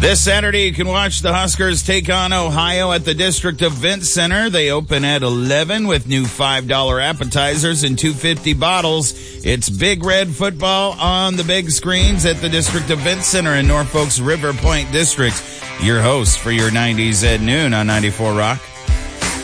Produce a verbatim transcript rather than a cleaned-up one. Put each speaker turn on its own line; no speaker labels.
This Saturday, you can watch the Huskers take on Ohio at the District Event Center. They open at eleven with new five dollar appetizers and two dollars and fifty cents bottles. It's Big Red football on the big screens at the District Event Center in Norfolk's River Point District. Your host for your nineties at noon on ninety-four Rock.